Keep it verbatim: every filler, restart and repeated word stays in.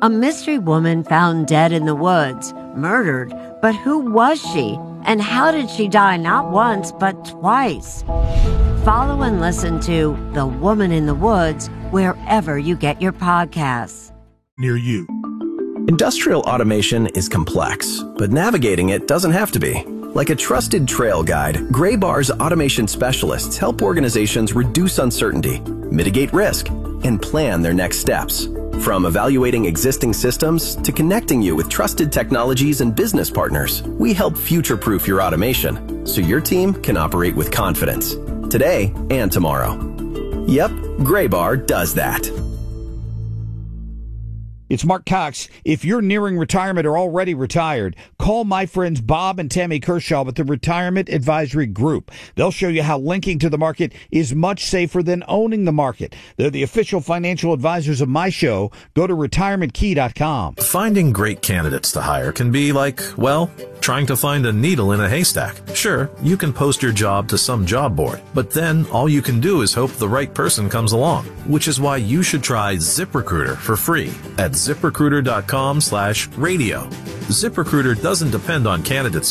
A mystery woman found dead in the woods, murdered, but who was she? And how did she die not once, but twice? Follow and listen to The Woman in the Woods wherever you get your podcasts. Near you. Industrial automation is complex, but navigating it doesn't have to be. Like a trusted trail guide, Graybar's automation specialists help organizations reduce uncertainty, mitigate risk, and plan their next steps. From evaluating existing systems to connecting you with trusted technologies and business partners, we help future-proof your automation so your team can operate with confidence today and tomorrow. Yep, Graybar does that. It's Mark Cox. If you're nearing retirement or already retired, call my friends Bob and Tammy Kershaw with the Retirement Advisory Group. They'll show you how linking to the market is much safer than owning the market. They're the official financial advisors of my show. Go to retirement key dot com. Finding great candidates to hire can be like, well, trying to find a needle in a haystack. Sure, you can post your job to some job board, but then all you can do is hope the right person comes along, which is why you should try ZipRecruiter for free at ZipRecruiter dot com slash radio. ZipRecruiter doesn't depend on candidates